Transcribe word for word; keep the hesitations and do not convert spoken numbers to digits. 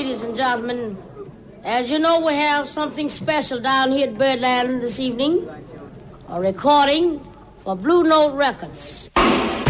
ladies and gentlemen, as you know, we have something special down here at Birdland this evening. A recording for Blue Note Records.